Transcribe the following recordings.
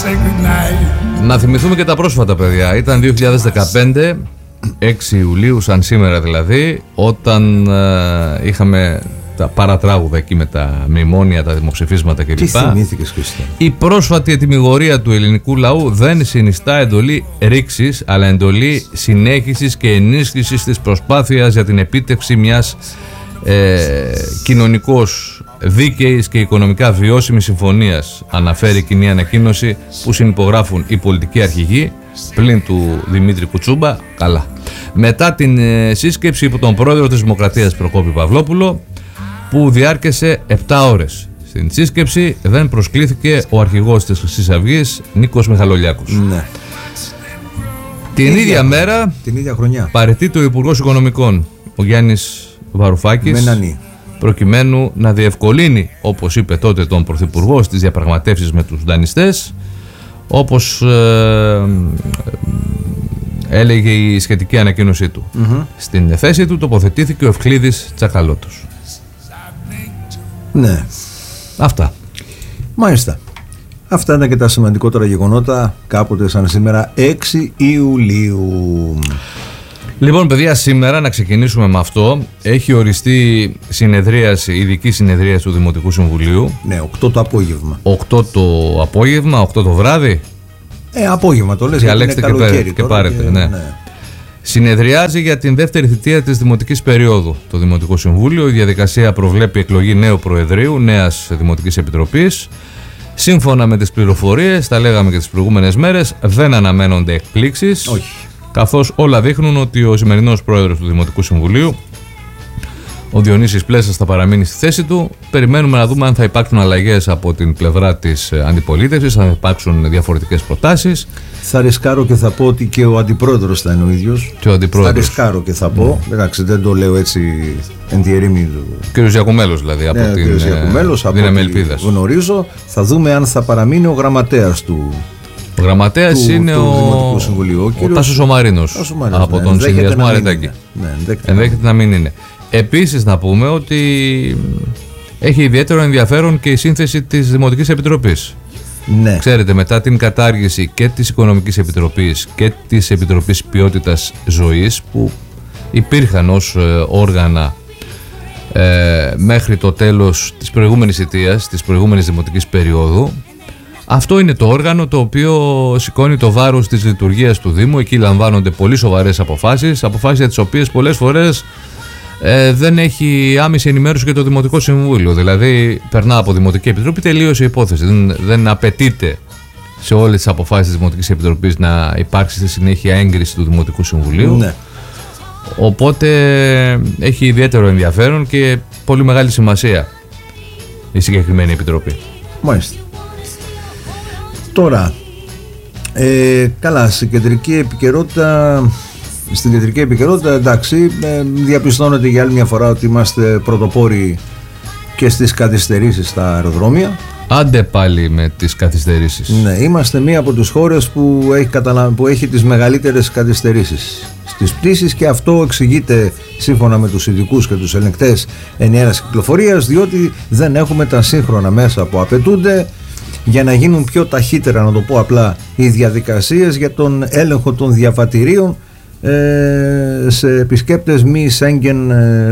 Να θυμηθούμε και τα πρόσφατα, παιδιά. Ήταν 2015, 6 Ιουλίου, σαν σήμερα δηλαδή, όταν είχαμε τα παρατράγουδα εκεί με τα μνημόνια, τα δημοψηφίσματα κλπ. Τι θυμήθηκες, Χριστιαν? Η πρόσφατη ετυμηγορία του ελληνικού λαού δεν συνιστά εντολή ρήξης, αλλά εντολή συνέχισης και ενίσχυσης της προσπάθειας για την επίτευξη μιας κοινωνικώς δίκαιης και οικονομικά βιώσιμης συμφωνίας, αναφέρει η κοινή ανακοίνωση που συνυπογράφουν οι πολιτικοί αρχηγοί πλην του Δημήτρη Κουτσούμπα. Καλά. Μετά την σύσκεψη υπό τον πρόεδρο της Δημοκρατίας Προκόπη Παυλόπουλο, που διάρκεσε 7 ώρες. Στην σύσκεψη δεν προσκλήθηκε ο αρχηγός της Χρυσής Αυγής, Νίκος Μιχαλολιάκος. Ναι. Την ίδια μέρα, την ίδια χρονιά, παραιτείται ο Υπουργός Οικονομικών, ο Γιάννης Βαρουφάκης, Μενανή, προκειμένου να διευκολύνει, όπως είπε τότε, τον Πρωθυπουργό στις διαπραγματεύσεις με τους δανειστές, όπως έλεγε η σχετική ανακοίνωσή του. Στην θέση του τοποθετήθηκε ο Ευκλήδης Τσακαλώτος. Ναι. Αυτά. Μάλιστα. Αυτά ήταν και τα σημαντικότερα γεγονότα κάποτε σαν σήμερα 6 Ιουλίου. Λοιπόν, παιδιά, σήμερα να ξεκινήσουμε με αυτό. Έχει οριστεί συνεδρίαση, ειδική συνεδρίαση του Δημοτικού Συμβουλίου. Ναι, 8 το απόγευμα. 8 το απόγευμα, 8 το βράδυ. Απόγευμα το λες, διαλέξτε γιατί είναι καλοκαίρι και πάρετε. Ναι. Συνεδριάζει για την δεύτερη θητεία της Δημοτικής Περίοδου το Δημοτικό Συμβούλιο. Η διαδικασία προβλέπει εκλογή νέου Προεδρείου, νέας Δημοτικής Επιτροπής. Σύμφωνα με τις πληροφορίες, τα λέγαμε και τις προηγούμενες μέρες, δεν αναμένονται εκπλήξεις. Όχι. Καθώς όλα δείχνουν ότι ο σημερινός πρόεδρος του Δημοτικού Συμβουλίου, ο Διονύσης Πλέσας, θα παραμείνει στη θέση του. Περιμένουμε να δούμε αν θα υπάρξουν αλλαγές από την πλευρά της αντιπολίτευσης, αν θα υπάρξουν διαφορετικές προτάσεις. Θα ρισκάρω και θα πω ότι και ο αντιπρόεδρος θα είναι ο ίδιος. Και ο αντιπρόεδρος. Θα ρισκάρω και θα πω. Εντάξει, δεν το λέω έτσι εν τη ερήμη του. Κύριος Γιακουμέλος δηλαδή, από την Δύναμη Ελπίδας. Γνωρίζω, θα δούμε αν θα παραμείνει ο γραμματέας του. Ο γραμματέας είναι ο Τάσος ο Μαρίνος, από τον συνδυασμό Αρετάκη. Ενδέχεται να μην είναι. Επίσης να πούμε ότι έχει ιδιαίτερο ενδιαφέρον και η σύνθεση της Δημοτικής Επιτροπής. Ναι. Ξέρετε, μετά την κατάργηση και της Οικονομικής Επιτροπής και της Επιτροπής Ποιότητας Ζωής, που υπήρχαν ως όργανα μέχρι το τέλος της προηγούμενης θητείας, της προηγούμενης δημοτικής περίοδου, αυτό είναι το όργανο το οποίο σηκώνει το βάρος της λειτουργίας του Δήμου. Εκεί λαμβάνονται πολύ σοβαρές αποφάσεις για τις οποίες πολλές φορές δεν έχει άμεση ενημέρωση και το Δημοτικό Συμβούλιο. Δηλαδή, περνά από Δημοτική Επιτροπή, τελείωσε η υπόθεση. Δεν απαιτείται σε όλες τις αποφάσεις της Δημοτικής Επιτροπής να υπάρξει στη συνέχεια έγκριση του Δημοτικού Συμβουλίου. Ναι. Οπότε έχει ιδιαίτερο ενδιαφέρον και πολύ μεγάλη σημασία η συγκεκριμένη Επιτροπή. Μάλιστα. Τώρα, καλά, στην κεντρική επικαιρότητα, εντάξει, διαπιστώνεται για άλλη μια φορά ότι είμαστε πρωτοπόροι και στις καθυστερήσεις στα αεροδρόμια. Άντε πάλι με τις καθυστερήσεις. Ναι, είμαστε μία από τις χώρες που έχει τις μεγαλύτερες καθυστερήσεις στις πτήσεις, και αυτό εξηγείται σύμφωνα με τους ειδικούς και τους ελεγκτές ενιαίας κυκλοφορίας, διότι δεν έχουμε τα σύγχρονα μέσα που απαιτούνται για να γίνουν πιο ταχύτερα, να το πω απλά, οι διαδικασίες για τον έλεγχο των διαβατηρίων σε επισκέπτες μη Σέγγεν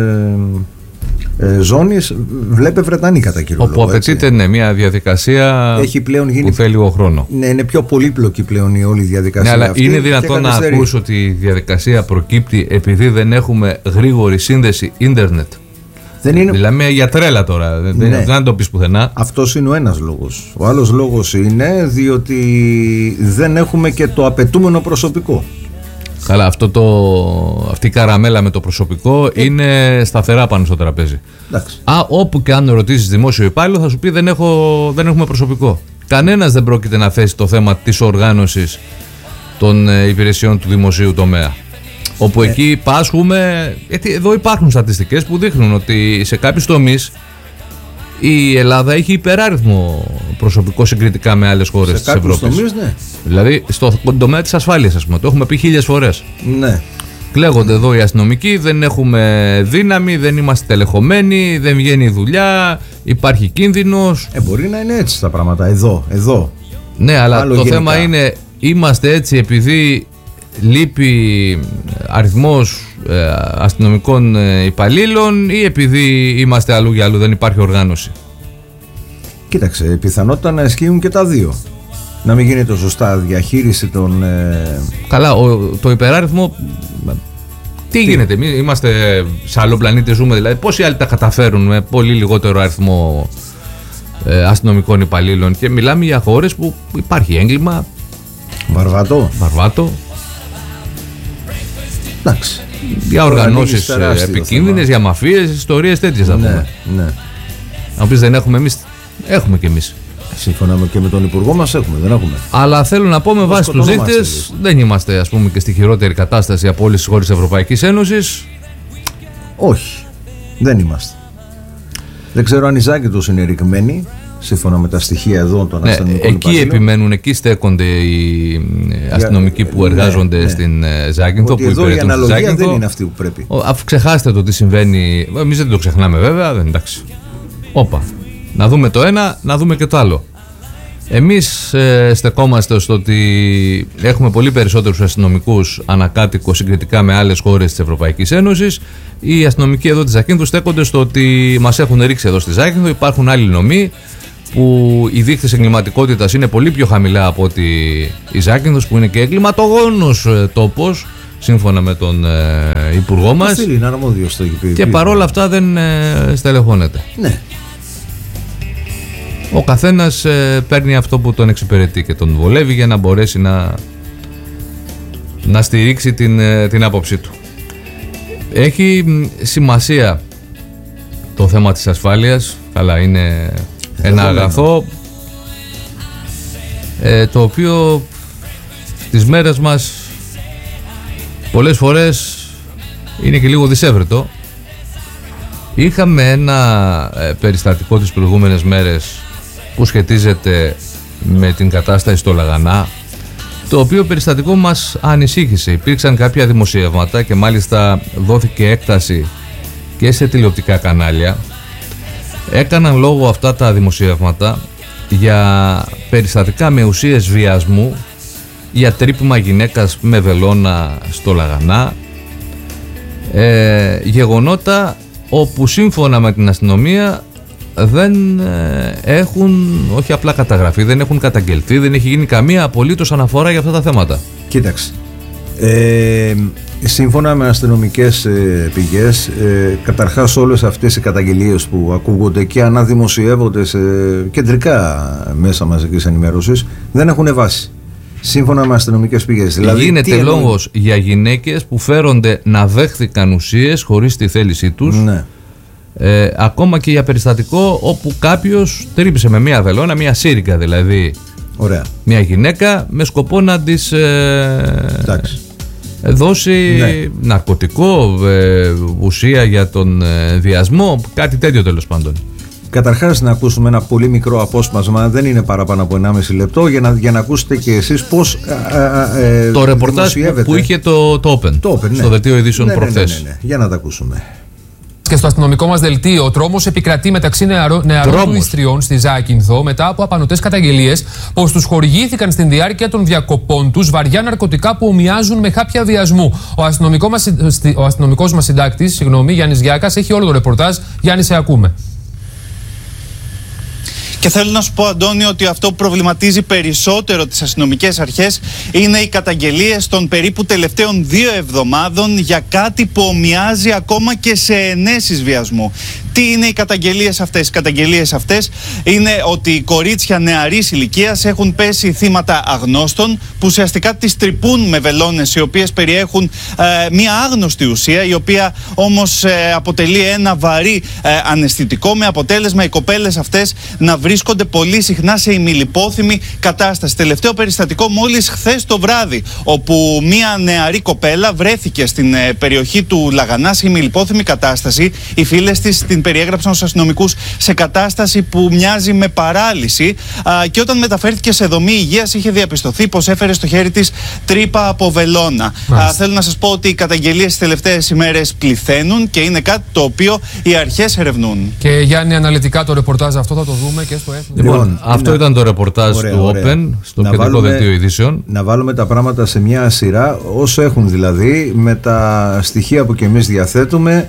ζώνης. Βλέπε Βρετανή κατά κύριο λόγο. Όπου απαιτείται μια διαδικασία που θέλει λίγο χρόνο. Ναι, είναι πιο πολύπλοκη πλέον η όλη διαδικασία. Ναι, αλλά αυτή, είναι δυνατόν να ακούς ότι η διαδικασία προκύπτει επειδή δεν έχουμε γρήγορη σύνδεση ίντερνετ? Δεν είναι... Μιλάμε για τρέλα τώρα. Ναι. Δεν το πεις πουθενά. Αυτός είναι ο ένας λόγος. Ο άλλος λόγος είναι διότι δεν έχουμε και το απαιτούμενο προσωπικό. Καλά, αυτή η καραμέλα με το προσωπικό είναι σταθερά πάνω στο τραπέζι. Εντάξει. Όπου και αν ρωτήσεις δημόσιο υπάλληλο θα σου πει δεν έχουμε προσωπικό. Κανένας δεν πρόκειται να θέσει το θέμα της οργάνωσης των υπηρεσιών του δημοσίου τομέα. Όπου εκεί πάσχουμε, γιατί εδώ υπάρχουν στατιστικές που δείχνουν ότι σε κάποιους τομείς η Ελλάδα έχει υπεράριθμο προσωπικό συγκριτικά με άλλες χώρες της Ευρώπης. Τομείς, ναι. Δηλαδή στο τομέα της ασφάλειας, ας πούμε, το έχουμε πει 1000 φορές. Ναι. Κλαίγονται εδώ οι αστυνομικοί, δεν έχουμε δύναμη, δεν είμαστε τελεχωμένοι, δεν βγαίνει η δουλειά, υπάρχει κίνδυνος. Μπορεί να είναι έτσι τα πράγματα εδώ. Ναι, αλλά το θέμα είναι, είμαστε έτσι επειδή λείπει αριθμός αστυνομικών υπαλλήλων ή επειδή είμαστε αλλού για αλλού, δεν υπάρχει οργάνωση? Κοίταξε, πιθανότητα να ισχύουν και τα δύο. Να μην γίνεται σωστά διαχείριση των... Καλά, το υπεράριθμο... Τι γίνεται, εμείς είμαστε σε άλλο πλανήτη, ζούμε δηλαδή? Πόσοι άλλοι τα καταφέρουν με πολύ λιγότερο αριθμό αστυνομικών υπαλλήλων? Και μιλάμε για χώρες που υπάρχει έγκλημα. Βαρβάτο. Εντάξει. Για οργανώσεις επικίνδυνες, για μαφίες, ιστορίες τέτοιες θα πούμε. Ναι. Να πεις δεν έχουμε εμείς? Έχουμε κι εμείς. Σύμφωνα και με τον υπουργό μας δεν έχουμε. Αλλά θέλω να πω, με βάση τους δείκτες δεν είμαστε, ας πούμε, και στη χειρότερη κατάσταση από όλες τις χώρες της Ευρωπαϊκής Ένωσης. Όχι, δεν είμαστε. Δεν ξέρω αν οι Ζάκυνθος είναι ρηγμένοι σύμφωνα με τα στοιχεία εδώ των αστυνομικών εκεί επιμένουν, εκεί στέκονται οι αστυνομικοί που εργάζονται στην Ζάκυνθο, που εδώ η αναλογία δεν είναι αυτή που πρέπει. Αφού ξεχάσετε το τι συμβαίνει, εμείς δεν το ξεχνάμε βέβαια, δεν εντάξει. Όπα, να δούμε το ένα, να δούμε και το άλλο. Εμείς στεκόμαστε στο ότι έχουμε πολύ περισσότερους αστυνομικούς ανακάτοικο συγκριτικά με άλλες χώρες της Ευρωπαϊκής Ένωσης. Οι αστυνομικοί εδώ της Ζάκυνθου στέκονται στο ότι μας έχουν ρίξει εδώ στη Ζάκυνθο. Υπάρχουν άλλοι νομοί που οι δείκτες εγκληματικότητας είναι πολύ πιο χαμηλά από ότι η Ζάκυνθος, που είναι και εγκληματογόνος τόπος σύμφωνα με τον υπουργό μας, και παρόλα αυτά δεν στελεχώνεται. Ναι. Ο καθένας παίρνει αυτό που τον εξυπηρετεί και τον βολεύει για να μπορέσει να στηρίξει την άποψή του. Έχει σημασία το θέμα της ασφάλειας. Καλά, είναι ένα αγαθό το οποίο τις μέρες μας πολλές φορές είναι και λίγο δυσέβρετο. Είχαμε ένα περιστατικό τις προηγούμενες μέρες που σχετίζεται με την κατάσταση στο Λαγανά, το οποίο περιστατικό μας ανησύχησε. Υπήρξαν κάποια δημοσιεύματα και μάλιστα δόθηκε έκταση και σε τηλεοπτικά κανάλια. Έκαναν λόγο αυτά τα δημοσιεύματα για περιστατικά με ουσίες βιασμού, για τρύπημα γυναίκας με βελόνα στο Λαγανά, γεγονότα όπου σύμφωνα με την αστυνομία δεν έχουν όχι απλά καταγραφεί, δεν έχουν καταγγελθεί, δεν έχει γίνει καμία απολύτως αναφορά για αυτά τα θέματα. Κοίταξε, σύμφωνα με αστυνομικές πηγές, καταρχάς όλες αυτές οι καταγγελίες που ακούγονται και αναδημοσιεύονται σε κεντρικά μέσα μαζικής ενημέρωσης δεν έχουν βάση. Σύμφωνα με αστυνομικές πηγές. Δηλαδή, γίνεται λόγος για γυναίκες που φέρονται να δέχθηκαν ουσίες χωρίς τη θέλησή τους. Ναι. Ακόμα και για περιστατικό όπου κάποιος τρύπησε με μια βελόνα, μια σύριγγα δηλαδή. Ωραία. Μια γυναίκα με σκοπό να της δώσει ναρκωτικό, ουσία για τον βιασμό, κάτι τέτοιο τέλος πάντων. Καταρχάς να ακούσουμε ένα πολύ μικρό απόσπασμα, δεν είναι παραπάνω από 1,5 λεπτό, για να ακούσετε και εσείς πώς το ρεπορτάζ που είχε το Open, στο δελτίο ειδήσεων προχθές. Ναι. Για να τα ακούσουμε. Και στο αστυνομικό μας δελτίο, ο τρόμος επικρατεί μεταξύ νεαρών του Ιστριών στη Ζάκυνθο μετά από απανωτές καταγγελίες πως τους χορηγήθηκαν στην διάρκεια των διακοπών τους βαριά ναρκωτικά που ομοιάζουν με χάπια βιασμού. Ο αστυνομικός μας συντάκτης, Γιάννης Γιάκας, έχει όλο το ρεπορτάζ. Γιάννη, σε ακούμε. Και θέλω να σου πω, Αντώνη, ότι αυτό που προβληματίζει περισσότερο τις αστυνομικές αρχές είναι οι καταγγελίες των περίπου τελευταίων 2 εβδομάδων για κάτι που ομοιάζει ακόμα και σε ενέσεις βιασμού. Τι είναι οι καταγγελίες αυτές? Οι καταγγελίες αυτές είναι ότι οι κορίτσια νεαρής ηλικίας έχουν πέσει θύματα αγνώστων που ουσιαστικά τις τρυπούν με βελόνες οι οποίες περιέχουν μία άγνωστη ουσία, η οποία όμως αποτελεί ένα βαρύ αναισθητικό, με αποτέλεσμα οι κοπέλες αυτές να βρίσκονται πολύ συχνά σε ημιλιπόθυμη κατάσταση. Τελευταίο περιστατικό μόλις χθες το βράδυ, όπου μία νεαρή κοπέλα βρέθηκε στην περιοχή του Λαγανά σε ημιλιπόθυμη κατάσταση. Οι φίλες της την περιέγραψαν ως αστυνομικούς σε κατάσταση που μοιάζει με παράλυση, και όταν μεταφέρθηκε σε δομή υγείας είχε διαπιστωθεί πως έφερε στο χέρι της τρύπα από βελόνα. Θέλω να σας πω ότι οι καταγγελίες τις τελευταίες ημέρες πληθαίνουν και είναι κάτι το οποίο οι αρχές ερευνούν. Και Γιάννη, αναλυτικά το ρεπορτάζ αυτό θα το δούμε και στο Έθνο. Λοιπόν, αυτό ήταν το ρεπορτάζ του Open στο κεντρικό δελτίο ειδήσεων. Να βάλουμε τα πράγματα σε μια σειρά όσο έχουν, δηλαδή με τα στοιχεία που και εμείς διαθέτουμε,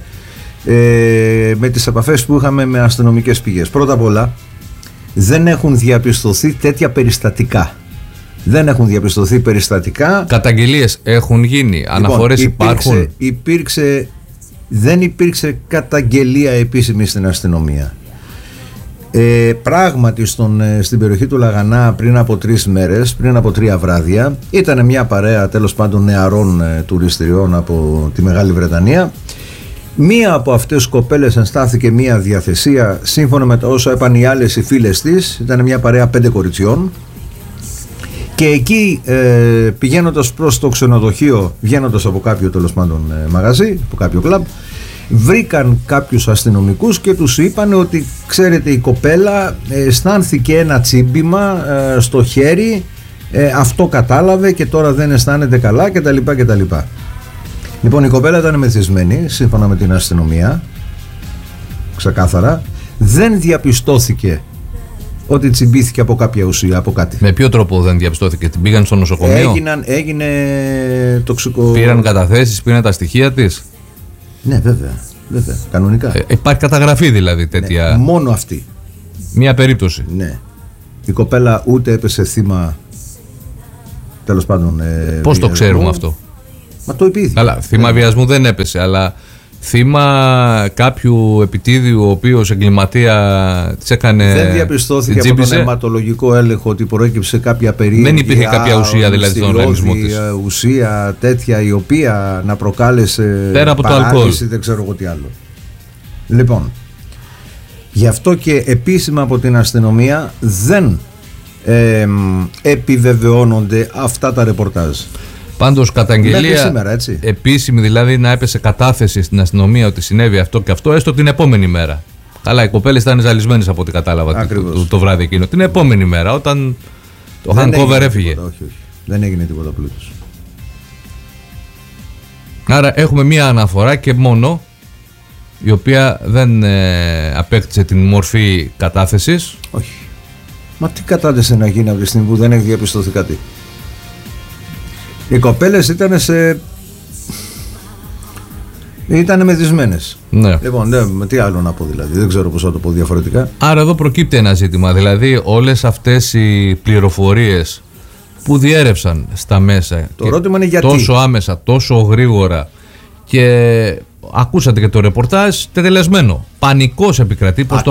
με τις επαφές που είχαμε με αστυνομικές πηγές. Πρώτα απ' όλα, δεν έχουν διαπιστωθεί τέτοια περιστατικά. Δεν έχουν διαπιστωθεί περιστατικά. Καταγγελίες έχουν γίνει, αναφορές υπάρχουν. Δεν υπήρξε καταγγελία επίσημη στην αστυνομία. Πράγματι στην περιοχή του Λαγανά πριν από 3 μέρες, πριν από 3 βράδια, ήταν μια παρέα τέλος πάντων νεαρών τουριστηριών από τη Μεγάλη Βρετανία. Μία από αυτές τις κοπέλες ενστάθηκε μια διαθεσία, σύμφωνα με τα όσα είπαν οι άλλες οι φίλες της. Ήταν μια παρέα 5 κοριτσιών. Και εκεί πηγαίνοντας προς το ξενοδοχείο, βγαίνοντας από κάποιο τέλος πάντων μαγαζί, από κάποιο κλαμπ, βρήκαν κάποιους αστυνομικούς και τους είπαν ότι ξέρετε, η κοπέλα αισθάνθηκε ένα τσίμπημα στο χέρι, αυτό κατάλαβε και τώρα δεν αισθάνεται καλά κτλ. Λοιπόν, η κοπέλα ήταν μεθυσμένη σύμφωνα με την αστυνομία, ξεκάθαρα. Δεν διαπιστώθηκε ότι τσιμπήθηκε από κάποια ουσία, από κάτι. Με ποιο τρόπο δεν διαπιστώθηκε? Την πήγαν στο νοσοκομείο? Έγινε τοξικό. Πήραν καταθέσεις, πήραν τα στοιχεία της? Ναι, βέβαια, κανονικά. Υπάρχει καταγραφή δηλαδή τέτοια? Ναι, μόνο αυτή. Μία περίπτωση. Ναι. Η κοπέλα ούτε έπεσε θύμα, τέλος πάντων. Πώς το ξέρουμε αυτό? Μα το υπήθηκε. Καλά, θύμα βιασμού δεν έπεσε, αλλά θύμα κάποιου επιτίδιου ο οποίος εγκληματία της έκανε. Δεν διαπιστώθηκε από τον αιματολογικό έλεγχο ότι προέκυψε κάποια περίεργη. Δεν υπήρχε κάποια ουσία δηλαδή στον οργανισμό της. Ουσία τέτοια η οποία να προκάλεσε πέρα από το αλκοόλ. Δεν ξέρω εγώ τι άλλο. Λοιπόν, γι' αυτό και επίσημα από την αστυνομία δεν επιβεβαιώνονται αυτά τα ρεπορτάζ. Πάντως καταγγελία σήμερα, έτσι. Επίσημη, δηλαδή να έπεσε κατάθεση στην αστυνομία ότι συνέβη αυτό και αυτό, έστω την επόμενη μέρα. Καλά, οι κοπέλες ήταν ζαλισμένες από ό,τι κατάλαβα το βράδυ εκείνο. Την επόμενη μέρα, όταν το hangover έφυγε. Όχι. Δεν έγινε τίποτα πλούτος. Άρα έχουμε μία αναφορά και μόνο, η οποία δεν απέκτησε την μορφή κατάθεσης. Όχι. Μα τι κατάθεση να γίνει από τη στιγμή που δεν έχει διαπιστωθεί κάτι? Οι κοπέλες ήταν μεθυσμένες. Ναι. Λοιπόν, τι άλλο να πω δηλαδή, δεν ξέρω πώς θα το πω διαφορετικά. Άρα εδώ προκύπτει ένα ζήτημα, δηλαδή όλες αυτές οι πληροφορίες που διέρευσαν στα μέσα, το ερώτημα είναι γιατί τόσο άμεσα, τόσο γρήγορα, και ακούσατε και το ρεπορτάζ, τετελεσμένο. Πανικός επικρατεί πως το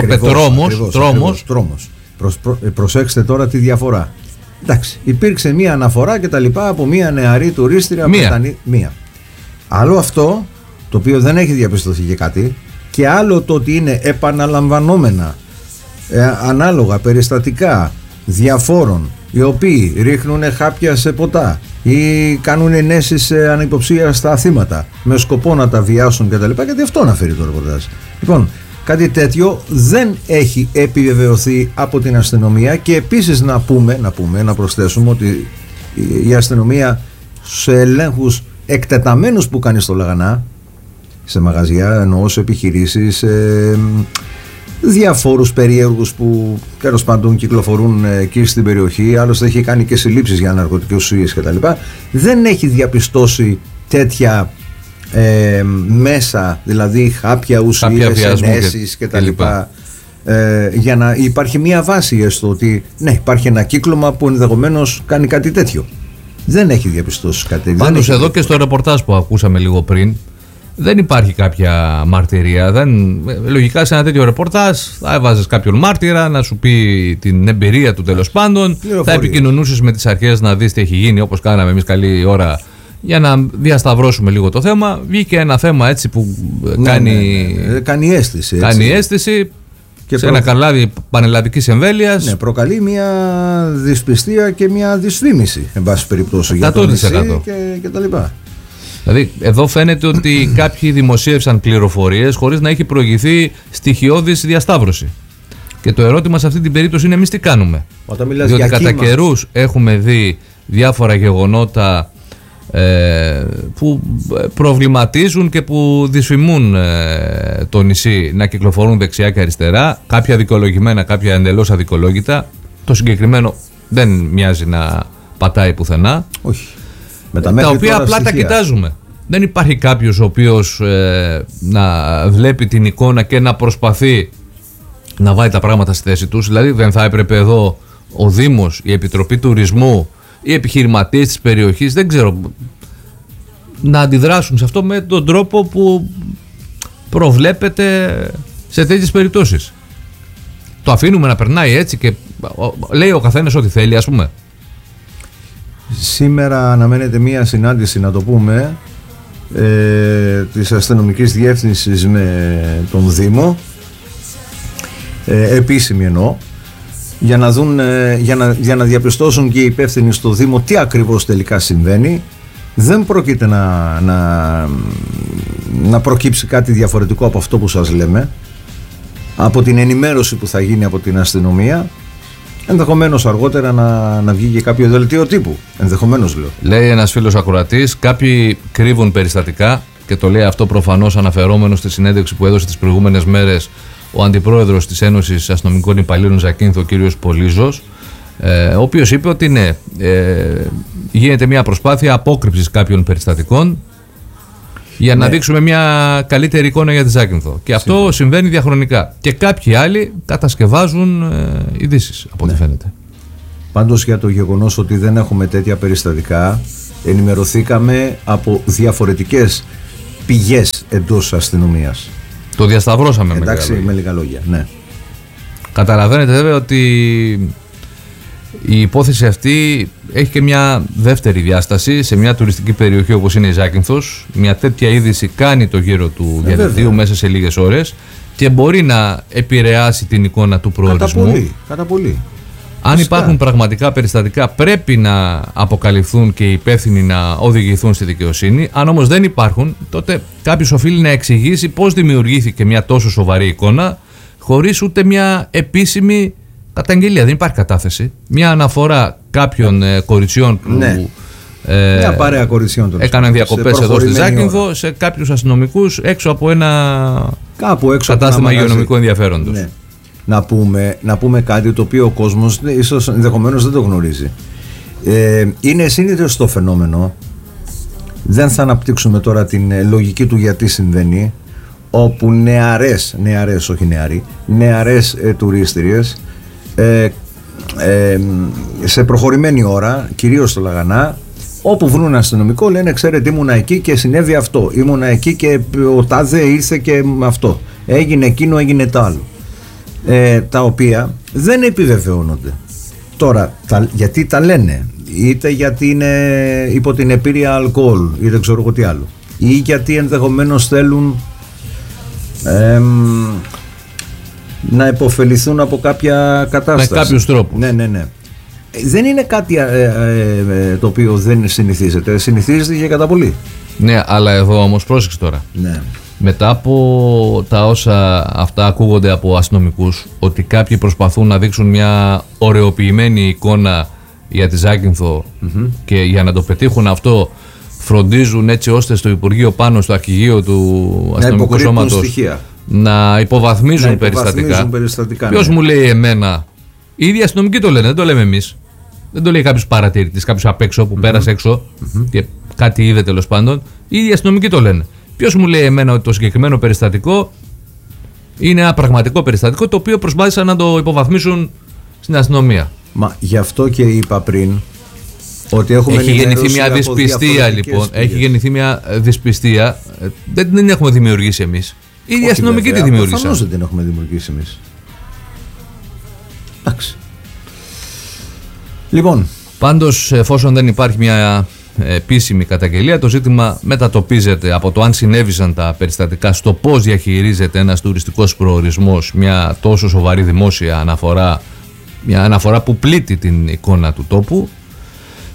τρόμος. Προσέξτε τώρα τη διαφορά. Εντάξει, υπήρξε μία αναφορά και τα λοιπά από μία νεαρή τουρίστρια. Μία. Άλλο αυτό, το οποίο δεν έχει διαπιστωθεί και κάτι, και άλλο το ότι είναι επαναλαμβανόμενα ανάλογα περιστατικά διαφόρων, οι οποίοι ρίχνουν χάπια σε ποτά ή κάνουν ενέσεις ανυποψία στα θύματα με σκοπό να τα βιάσουν κτλ. Γιατί αυτό αναφέρει το ρεπορτάζ. Λοιπόν, κάτι τέτοιο δεν έχει επιβεβαιωθεί από την αστυνομία. Και επίσης να προσθέσουμε ότι η αστυνομία σε ελέγχους εκτεταμένους που κάνει στο Λαγανά, σε μαγαζιά, εννοώ σε επιχειρήσεις, διαφόρους περίεργους που τέλος πάντων κυκλοφορούν εκεί στην περιοχή, άλλωστε έχει κάνει και συλλήψεις για ναρκωτικές ουσίες κτλ. Δεν έχει διαπιστώσει τέτοια μέσα, δηλαδή χάπια ουσίες, ενέσεις κτλ. Για να υπάρχει μια βάση έστω ότι ναι, υπάρχει ένα κύκλωμα που ενδεχομένως κάνει κάτι τέτοιο. Δεν έχει διαπιστώσει κάτι. Πάντως εδώ και στο ρεπορτάζ που ακούσαμε λίγο πριν, δεν υπάρχει κάποια μαρτυρία. Λογικά σε ένα τέτοιο ρεπορτάζ θα έβαζες κάποιον μάρτυρα να σου πει την εμπειρία του τέλος πάντων. Θα επικοινωνούσες με τις αρχές να δεις τι έχει γίνει, όπως κάναμε εμείς καλή ώρα, για να διασταυρώσουμε λίγο το θέμα. Βγήκε ένα θέμα έτσι που κάνει αίσθηση. Κάνει αίσθηση και σε ένα καλάδι πανελλαδικής εμβέλειας. Ναι, προκαλεί μια δυσπιστία και μια δυσφήμιση, εν πάση περιπτώσει, για το νησί και τα λοιπά. Δηλαδή, εδώ φαίνεται ότι κάποιοι δημοσίευσαν πληροφορίες χωρίς να έχει προηγηθεί στοιχειώδης διασταύρωση. Και το ερώτημα σε αυτή την περίπτωση είναι εμείς τι κάνουμε. Διότι κατά καιρούς έχουμε δει διάφορα γεγονότα που προβληματίζουν και που δυσφημούν το νησί να κυκλοφορούν δεξιά και αριστερά, κάποια δικαιολογημένα, κάποια εντελώς αδικολόγητα. Το συγκεκριμένο δεν μοιάζει να πατάει πουθενά. Όχι. Τα οποία απλά στοιχεία τα κοιτάζουμε. Δεν υπάρχει κάποιος ο οποίος να βλέπει την εικόνα και να προσπαθεί να βάλει τα πράγματα στη θέση τους. Δηλαδή δεν θα έπρεπε εδώ ο Δήμος, η Επιτροπή Τουρισμού, οι επιχειρηματίες της περιοχής, δεν ξέρω, να αντιδράσουν σε αυτό με τον τρόπο που προβλέπεται σε τέτοιες περιπτώσεις. Το αφήνουμε να περνάει έτσι και λέει ο καθένας ό,τι θέλει, ας πούμε. Σήμερα αναμένεται μία συνάντηση, να το πούμε, της αστυνομικής διεύθυνσης με τον Δήμο, επίσημη εννοώ, για να δουν, για να διαπιστώσουν και οι υπεύθυνοι στο Δήμο τι ακριβώς τελικά συμβαίνει. Δεν πρόκειται να προκύψει κάτι διαφορετικό από αυτό που σας λέμε, από την ενημέρωση που θα γίνει από την αστυνομία. Ενδεχομένως αργότερα να βγει και κάποιο δελτίο τύπου. Ενδεχομένως, λέω. Λέει ένας φίλος ακροατής, κάποιοι κρύβουν περιστατικά, και το λέει αυτό προφανώς αναφερόμενο στη συνέντευξη που έδωσε τις προηγούμενες μέρες ο αντιπρόεδρος της Ένωσης Αστυνομικών Υπαλλήλων Ζακίνθο, ο κύριος Πολύζος, ο οποίος είπε ότι ναι, γίνεται μια προσπάθεια απόκρυψης κάποιων περιστατικών για να δείξουμε μια καλύτερη εικόνα για τη Ζάκυνθο. Και αυτό συμβαίνει διαχρονικά. Και κάποιοι άλλοι κατασκευάζουν ειδήσεις, από ό,τι φαίνεται. Πάντως, για το γεγονός ότι δεν έχουμε τέτοια περιστατικά, ενημερωθήκαμε από διαφορετικές πηγές εντός αστυνομίας. Το διασταυρώσαμε. Εντάξει, με λίγα λόγια. Ναι. Καταλαβαίνετε βέβαια ότι η υπόθεση αυτή έχει και μια δεύτερη διάσταση σε μια τουριστική περιοχή όπως είναι η Ζάκυνθος. Μια τέτοια είδηση κάνει το γύρο του διαδικτύου μέσα σε λίγες ώρες και μπορεί να επηρεάσει την εικόνα του προορισμού. Κατά πολύ. Αν υπάρχουν πραγματικά περιστατικά, πρέπει να αποκαλυφθούν και οι υπεύθυνοι να οδηγηθούν στη δικαιοσύνη. Αν όμως δεν υπάρχουν, τότε κάποιος οφείλει να εξηγήσει πώς δημιουργήθηκε μια τόσο σοβαρή εικόνα χωρίς ούτε μια επίσημη καταγγελία. Δεν υπάρχει κατάθεση. Μια αναφορά κάποιων κοριτσιών που μια παρέα κοριτσιών έκαναν διακοπές εδώ στη Ζάκυνθο σε κάποιους αστυνομικούς έξω από ένα κατάστημα υγειονομικού ενδιαφέροντος. Ναι. Να πούμε κάτι το οποίο ο κόσμος ίσως ενδεχομένως δεν το γνωρίζει. Είναι συνήθως στο φαινόμενο, δεν θα αναπτύξουμε τώρα την λογική του γιατί συμβαίνει, όπου νεαρές τουρίστριες σε προχωρημένη ώρα, κυρίως στο Λαγανά, όπου βρουν αστυνομικό λένε ξέρετε ήμουνα εκεί και συνέβη αυτό, ήμουνα εκεί και ο τάδε ήρθε και αυτό, έγινε εκείνο, έγινε το άλλο. Τα οποία δεν επιβεβαιώνονται. Τώρα, γιατί τα λένε, είτε γιατί είναι υπό την επίρρεια αλκοόλ ή δεν ξέρω εγώ τι άλλο, ή γιατί ενδεχομένως θέλουν να υποφεληθούν από κάποια κατάσταση. Με κάποιους τρόπους. Ναι. Δεν είναι κάτι το οποίο δεν συνηθίζεται. Συνηθίζεται και κατά πολύ. Ναι, αλλά εδώ όμως πρόσεξε τώρα. Ναι. Μετά από τα όσα αυτά ακούγονται από αστυνομικούς, ότι κάποιοι προσπαθούν να δείξουν μια ωρεοποιημένη εικόνα για τη Ζάκυνθο και για να το πετύχουν αυτό φροντίζουν έτσι ώστε στο Υπουργείο πάνω στο αρχηγείο του αστυνομικού σώματος να υποβαθμίζουν περιστατικά. Ποιος μου λέει εμένα, οι ίδιοι αστυνομικοί το λένε, δεν το λέμε εμείς. Δεν το λέει κάποιος παρατηρητής, κάποιος απ' έξω που πέρασε έξω και κάτι είδε τέλος πάντων. Οι ίδιοι αστυνομικοί το λένε. Ποιος μου λέει εμένα ότι το συγκεκριμένο περιστατικό είναι ένα πραγματικό περιστατικό το οποίο προσπάθησαν να το υποβαθμίσουν στην αστυνομία. Μα γι' αυτό και είπα πριν ότι έχει γεννηθεί μια δυσπιστία λοιπόν. Έχει γεννηθεί μια δυσπιστία. Δεν την έχουμε δημιουργήσει εμείς. Οι ίδιοι αστυνομικοί τη δημιούργησαν. Προφανώς δεν την έχουμε δημιουργήσει εμείς. Εντάξει. Λοιπόν. Πάντως, εφόσον δεν υπάρχει μια επίσημη καταγγελία, το ζήτημα μετατοπίζεται από το αν συνέβησαν τα περιστατικά στο πώς διαχειρίζεται ένας τουριστικός προορισμός μια τόσο σοβαρή δημόσια αναφορά, μια αναφορά που πλήττει την εικόνα του τόπου,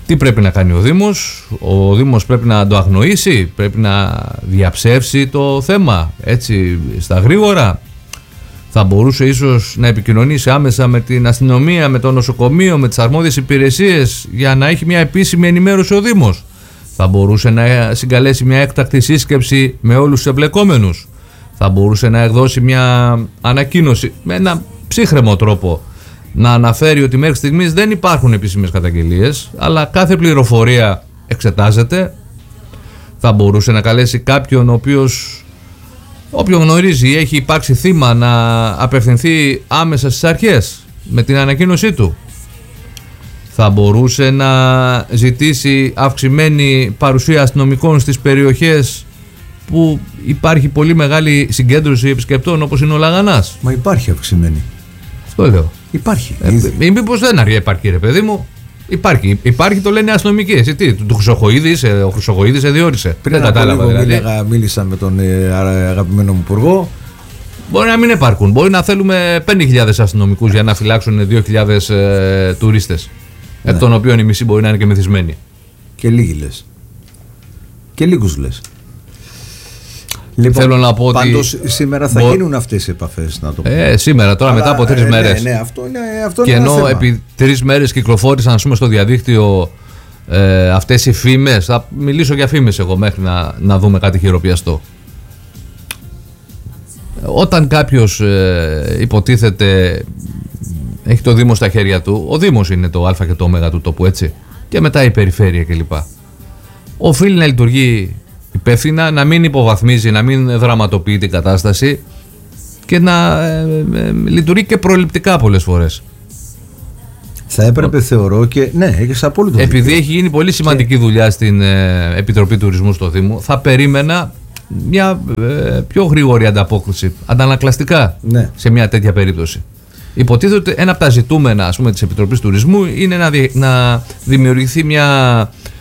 Τι πρέπει να κάνει ο Δήμος? Ο Δήμος πρέπει να το αγνοήσει, πρέπει να διαψεύσει το θέμα έτσι στα γρήγορα. Θα μπορούσε ίσως να επικοινωνήσει άμεσα με την αστυνομία, με το νοσοκομείο, με τις αρμόδιες υπηρεσίες για να έχει μια επίσημη ενημέρωση ο Δήμος. Θα μπορούσε να συγκαλέσει μια έκτακτη σύσκεψη με όλους τους εμπλεκόμενους. Θα μπορούσε να εκδώσει μια ανακοίνωση με ένα ψύχρεμο τρόπο, να αναφέρει ότι μέχρι στιγμής δεν υπάρχουν επίσημες καταγγελίες, αλλά κάθε πληροφορία εξετάζεται. Θα μπορούσε να καλέσει κάποιον όποιον γνωρίζει ή έχει υπάρξει θύμα να απευθυνθεί άμεσα στις αρχές με την ανακοίνωσή του. Θα μπορούσε να ζητήσει αυξημένη παρουσία αστυνομικών στις περιοχές που υπάρχει πολύ μεγάλη συγκέντρωση επισκεπτών, όπως είναι ο Λαγανάς. Μα υπάρχει αυξημένη. Αυτό λέω. Υπάρχει. Μήπως δεν υπάρχει, ρε παιδί μου? Υπάρχει, το λένε αστυνομικοί. Εσύ τι, ο Χρυσοχοΐδης σε διόρισε. Πριν δεν κατάλαβα. Μίλησα με τον αγαπημένο μου υπουργό. Μπορεί να μην υπάρχουν. Μπορεί να θέλουμε 5.000 αστυνομικούς για να φυλάξουν 2.000 τουρίστες. Ναι. Εκ των οποίων οι μισοί μπορεί να είναι και μεθυσμένοι. Και λίγοι λες. Και λίγους λες. Λοιπόν, θέλω να πω πάντως ότι σήμερα θα γίνουν αυτές οι επαφές, να το πω. Σήμερα, τώρα. Αλλά, μετά από 3 μέρες. Ναι, αυτό και είναι ενώ επί 3 μέρες κυκλοφόρησαν, ας πούμε, στο διαδίκτυο αυτές οι φήμες, θα μιλήσω για φήμες εγώ μέχρι να δούμε κάτι χειροπιαστό. Όταν κάποιος υποτίθεται έχει το Δήμο στα χέρια του, ο Δήμος είναι το α και το ω του τόπου, έτσι, και μετά η περιφέρεια κλπ. Οφείλει να λειτουργεί υπεύθυνα, να μην υποβαθμίζει, να μην δραματοποιεί την κατάσταση και να λειτουργεί και προληπτικά πολλές φορές. Θα έπρεπε, θεωρώ, και ναι, έχεις απόλυτο δίκιο. Επειδή έχει γίνει πολύ σημαντική δουλειά στην Επιτροπή Τουρισμού στο Δήμο, θα περίμενα μια πιο γρήγορη ανταπόκριση, αντανακλαστικά, ναι, σε μια τέτοια περίπτωση. Υποτίθεται ότι ένα από τα ζητούμενα, ας πούμε, της Επιτροπής Τουρισμού είναι να δημιουργηθεί μια